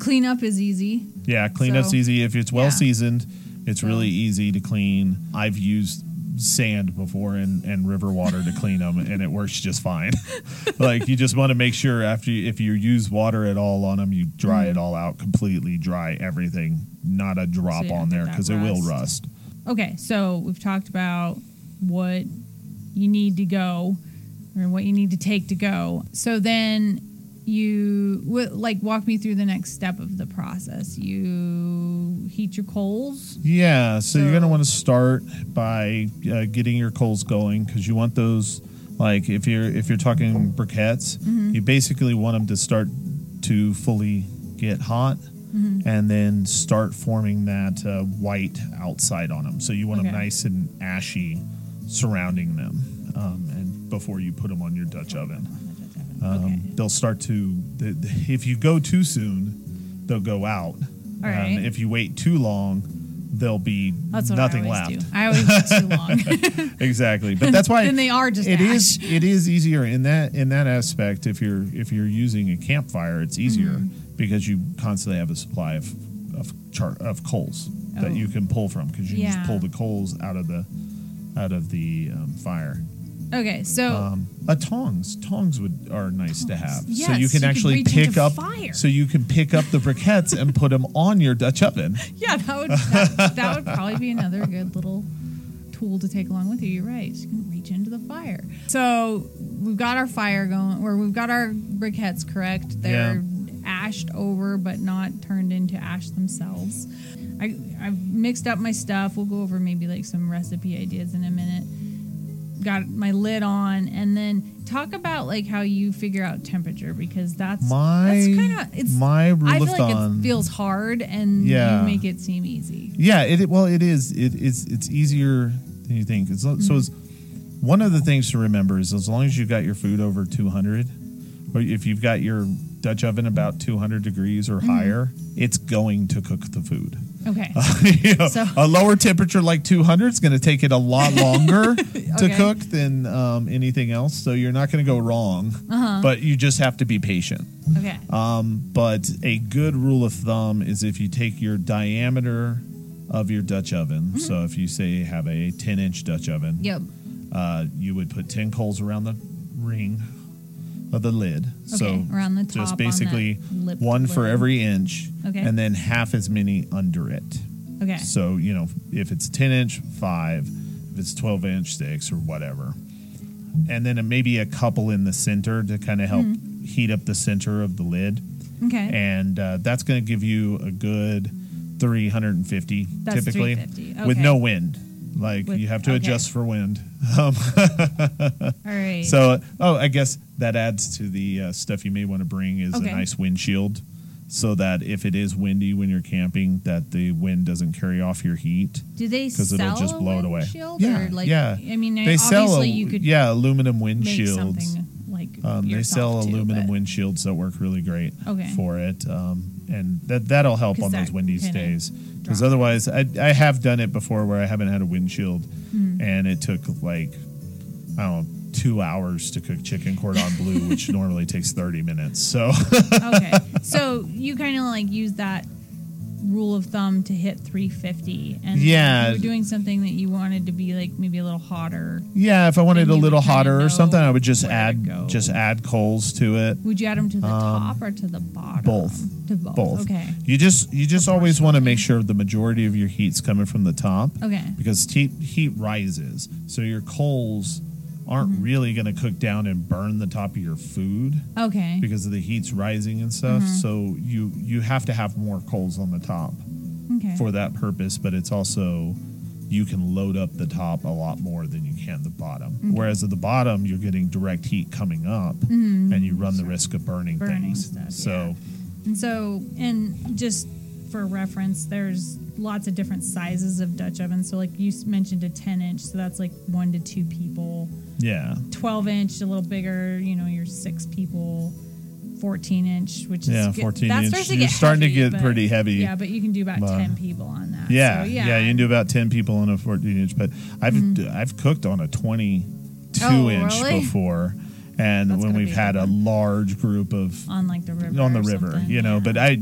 Cleanup is easy. Yeah, cleanup's easy. If it's well seasoned, it's really easy to clean. I've used sand before and river water to clean them, and it works just fine. Like, you just want to make sure if you use water at all on them, you dry it all out completely, dry everything, not a drop on there, because it will rust. Okay, so we've talked about what you need to go, or what you need to take to go. So then you walk me through the next step of the process. You heat your coals. Yeah, so you're going to want to start by getting your coals going, because you want those, like, if you're talking briquettes, you basically want them to start to fully get hot, and then start forming that white outside on them. So you want them nice and ashy surrounding them, and before you put them on your Dutch oven. They'll start to, if you go too soon, they'll go out. All right. If you wait too long, there'll be nothing left. I always wait too long. Exactly, but that's why then they are just ash. It is easier in that aspect. If you're using a campfire, it's easier because you constantly have a supply of coals that you can pull from, because you just pull the coals out of the fire. Okay, so tongs are nice to have. Yes, so you can actually pick up the briquettes and put them on your Dutch oven. Yeah, that would probably be another good little tool to take along with you. You're right. You can reach into the fire. So we've got our fire going, or we've got our briquettes, correct? They're ashed over, but not turned into ash themselves. I've mixed up my stuff. We'll go over maybe like some recipe ideas in a minute. Got my lid on, and then talk about like how you figure out temperature, because that's kind of my rule I of feel thumb. like it feels hard, and you make it seem easy. Yeah, it is. It's easier than you think. So it's one of the things to remember is, as long as you've got your food over 200, or if you've got your Dutch oven about 200 degrees or higher, it's going to cook the food. Okay. So a lower temperature like 200 is going to take it a lot longer to cook than anything else. So you're not going to go wrong, but you just have to be patient. Okay. But a good rule of thumb is, if you take your diameter of your Dutch oven, so if you say you have a 10-inch Dutch oven, you would put 10 coals around the ring of the lid. So around the top, just basically one for every inch, and then half as many under it. Okay. So, if it's 10-inch, 5, if it's 12-inch, 6, or whatever. And then maybe a couple in the center to kind of help heat up the center of the lid. Okay. And that's going to give you a good 350 typically, 350. With no wind. You have to adjust for wind. All right. So, I guess that adds to the stuff you may want to bring is a nice windshield, so that if it is windy when you're camping, that the wind doesn't carry off your heat. Do they sell because it'll just blow it away? Yeah. I mean, they sell you could aluminum make windshields. Something like they sell aluminum windshields that work really great for it, and that'll help on those windy days. Because otherwise, I have done it before where I haven't had a windshield, and it took 2 hours to cook chicken cordon bleu, which normally takes 30 minutes. So so you kind of use that rule of thumb to hit 350, and if you were doing something that you wanted to be maybe a little hotter. Yeah, if I wanted a little hotter or something, I would just add coals to it. Would you add them to the top or to the bottom? Both. To both. Okay. You just always want to make sure the majority of your heat's coming from the top. Okay. Because heat rises, so your coals aren't really going to cook down and burn the top of your food. Okay. Because of the heat's rising and stuff. So you have to have more coals on the top for that purpose. But it's also, you can load up the top a lot more than you can the bottom. Whereas at the bottom, you're getting direct heat coming up, and you run the risk of burning things. Stuff, and just for reference, there's lots of different sizes of Dutch ovens. So you mentioned a 10-inch, so that's 1 to 2 people. Yeah. 12-inch, a little bigger, you're 6 people. 14-inch, which is 14-inch. You're starting to get pretty heavy. Yeah, but you can do about 10 people on that. Yeah, you can do about 10 people on a 14-inch. But I've cooked on a 22-inch before. And when we've had a large group of on the river, but